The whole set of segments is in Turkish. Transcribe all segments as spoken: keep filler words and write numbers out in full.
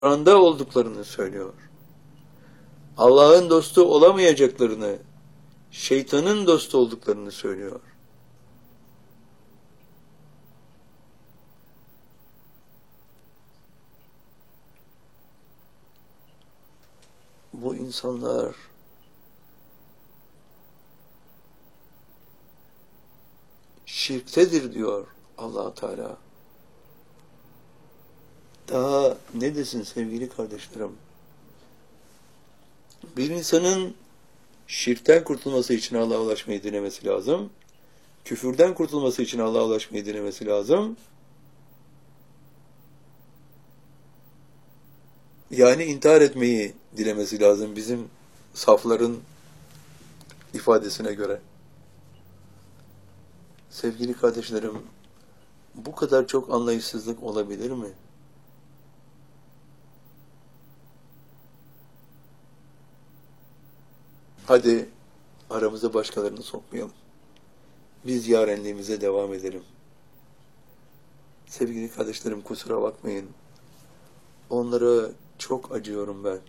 Kur'an'da olduklarını söylüyor. Allah'ın dostu olamayacaklarını, şeytanın dostu olduklarını söylüyor. Bu insanlar şirktedir diyor Allah Teala. Daha ne desin sevgili kardeşlerim? Bir insanın şirkten kurtulması için Allah'a ulaşmayı dilemesi lazım. Küfürden kurtulması için Allah'a ulaşmayı dilemesi lazım. Yani intihar etmeyi dilemesi lazım bizim safların ifadesine göre. Sevgili kardeşlerim, bu kadar çok anlayışsızlık olabilir mi? Hadi aramıza başkalarını sokmayalım. Biz yarenliğimize devam edelim. Sevgili kardeşlerim, kusura bakmayın. Onlara çok acıyorum ben.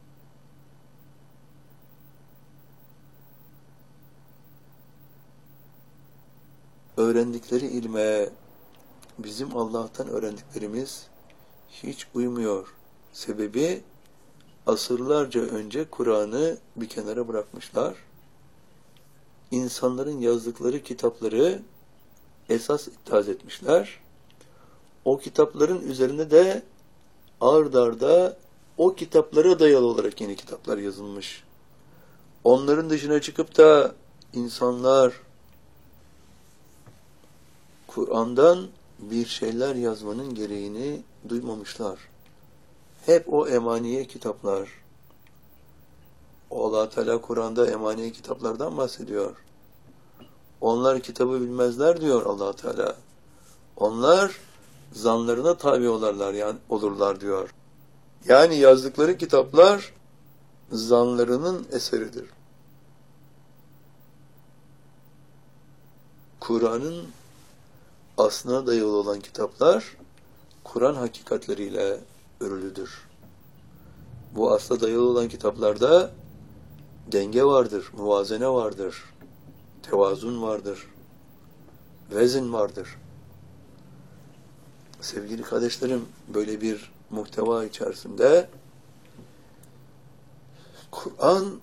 Öğrendikleri ilme bizim Allah'tan öğrendiklerimiz hiç uymuyor. Sebebi asırlarca önce Kur'an'ı bir kenara bırakmışlar. İnsanların yazdıkları kitapları esas ittihaz etmişler. O kitapların üzerine de ard arda o kitaplara dayalı olarak yeni kitaplar yazılmış. Onların dışına çıkıp da insanlar Kur'an'dan bir şeyler yazmanın gereğini duymamışlar. Hep o emaniye kitaplar. Allah Teala Kur'an'da emaniye kitaplardan bahsediyor. Onlar kitabı bilmezler diyor Allah Teala. Onlar zanlarına tabi olurlar yani olurlar diyor. Yani yazdıkları kitaplar zanlarının eseridir. Kur'an'ın aslına dayalı olan kitaplar Kur'an hakikatleriyle örülüdür. Bu asla dayalı olan kitaplarda denge vardır, muvazene vardır, tevazun vardır, vezin vardır. Sevgili kardeşlerim, böyle bir muhteva içerisinde Kur'an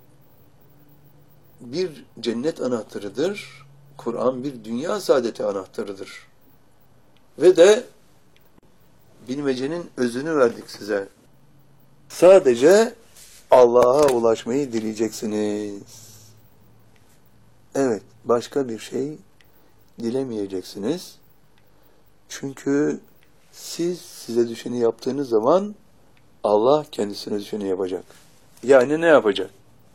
bir cennet anahtarıdır, Kur'an bir dünya saadeti anahtarıdır. Ve de bilmecenin özünü verdik size. Sadece Allah'a ulaşmayı dileyeceksiniz. Evet, başka bir şey dilemeyeceksiniz. Çünkü siz size düşeni yaptığınız zaman Allah kendisine düşeni yapacak. Yani ne yapacak?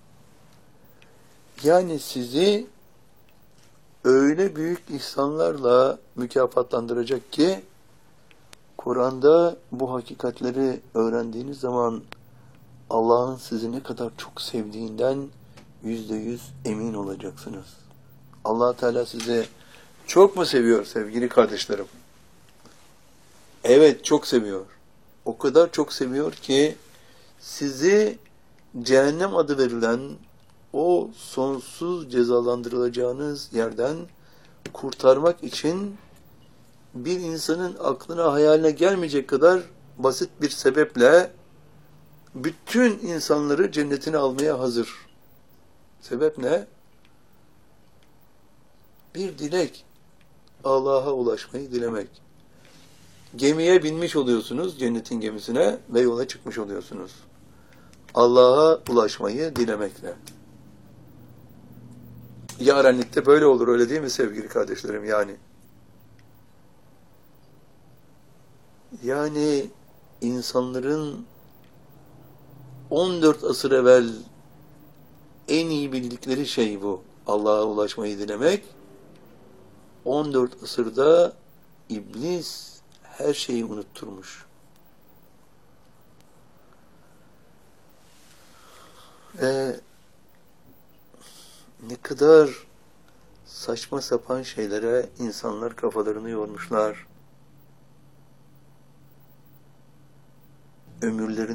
Yani sizi öyle büyük ihsanlarla mükafatlandıracak ki Kur'an'da bu hakikatleri öğrendiğiniz zaman Allah'ın sizi ne kadar çok sevdiğinden yüzde yüz emin olacaksınız. Allah Teala sizi çok mu seviyor sevgili kardeşlerim? Evet, çok seviyor. O kadar çok seviyor ki sizi cehennem adı verilen o sonsuz cezalandırılacağınız yerden kurtarmak için bir insanın aklına hayaline gelmeyecek kadar basit bir sebeple bütün insanları cennetine almaya hazır. Sebep ne? Bir dilek. Allah'a ulaşmayı dilemek. Gemiye binmiş oluyorsunuz, cennetin gemisine ve yola çıkmış oluyorsunuz. Allah'a ulaşmayı dilemekle. Yarenlikte böyle olur, öyle değil mi sevgili kardeşlerim yani? Yani insanların on dört asır evvel en iyi bildikleri şey bu. Allah'a ulaşmayı dilemek. on dört asırda iblis her şeyi unutturmuş. Ve ne kadar saçma sapan şeylere insanlar kafalarını yormuşlar. ömürlerini